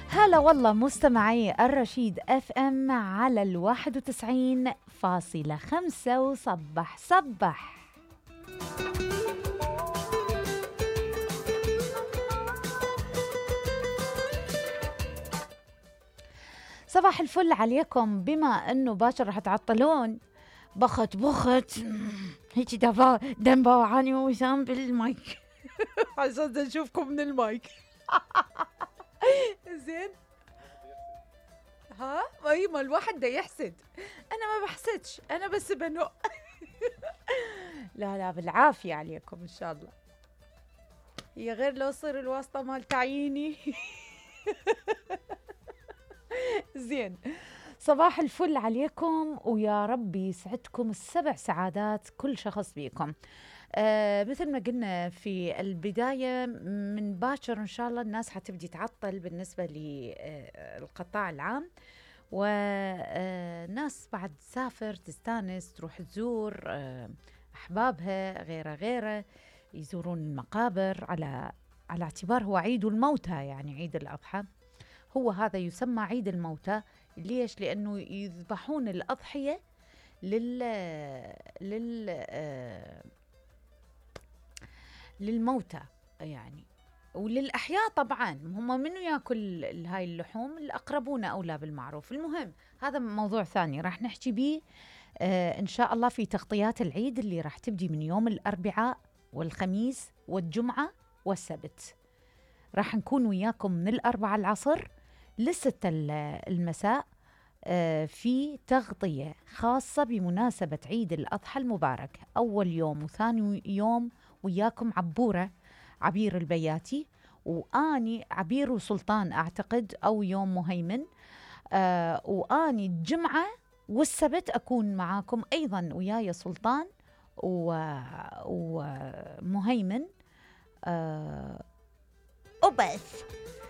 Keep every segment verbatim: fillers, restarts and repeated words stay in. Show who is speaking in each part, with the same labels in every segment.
Speaker 1: هلا والله مستمعي الرشيد اف ام على الواحد وتسعين فاصلة خمسة وصبح صبح. صباح الفل عليكم. بما انه باكر رح تعطلون بخت بخت هيك دفا دم بوعاني وسام بالمايك عشان نشوفكم من المايك. زين ها اي ما الواحد ده يحسد، انا ما بحسدش، انا بس بنق. لا لا بالعافيه عليكم ان شاء الله. هي غير لو صير الواسطه مال تعييني. زين صباح الفل عليكم ويا رب يسعدكم السبع سعادات كل شخص بيكم. آه مثل ما قلنا في البداية، من باكر إن شاء الله الناس حتبدي تعطل بالنسبة للقطاع العام، وناس بعد تسافر تستانس تروح تزور آه أحبابها غيره غيره، يزورون المقابر على على اعتبار هو عيد الموتى، يعني عيد الأضحى هو هذا يسمى عيد الموتى. ليش؟ لأنه يذبحون الأضحية لل لل آه للموتى يعني، وللأحياء طبعا. هم منو ياكل هاي اللحوم؟ الأقربون أولى بالمعروف. المهم هذا موضوع ثاني راح نحكي بيه آه إن شاء الله في تغطيات العيد اللي راح تبدي من يوم الأربعاء والخميس والجمعة والسبت. راح نكون وياكم من الأربعاء العصر لستة المساء آه في تغطية خاصة بمناسبة عيد الأضحى المبارك. أول يوم وثاني يوم وياكم عبورة عبير البياتي، وآني عبير وسلطان أعتقد، أو يوم مهيمن. آه وآني الجمعة والسبت أكون معاكم أيضا وياي سلطان ومهيمن آه وبث.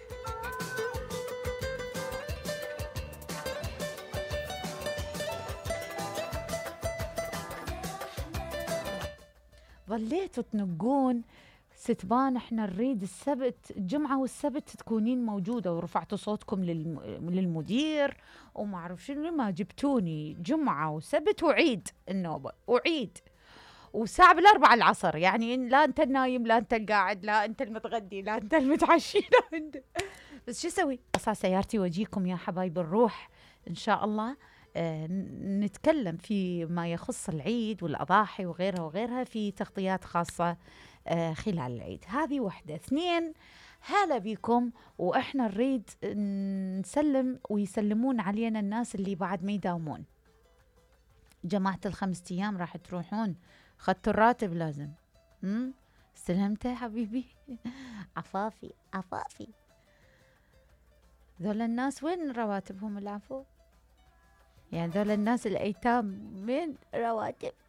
Speaker 1: ظليتوا تنقون ستبان احنا نريد السبت الجمعة والسبت تكونين موجودة، ورفعتوا صوتكم للم... للمدير وما اعرف شنو، ما جبتوني جمعة وسبت وعيد النوبة وعيد وساعة بالأربعة العصر، يعني لا انت النايم لا انت القاعد لا انت المتغدي لا انت المتعشي لا انت. بس شو اسوي؟ اصع سيارتي واجيكم يا حبايب الروح ان شاء الله. آه نتكلم في ما يخص العيد والأضاحي وغيرها وغيرها في تغطيات خاصة آه خلال العيد. هذه وحدة. اثنين، هلا بكم، وإحنا نريد نسلم ويسلمون علينا الناس اللي بعد ما يداومون. جماعة الخمسة أيام راح تروحون، خدتوا الراتب لازم. امم استلمته حبيبي. عفافي عفافي. ذول الناس وين رواتبهم العفو؟ يعني ذول الناس الأيتام وين رواتب؟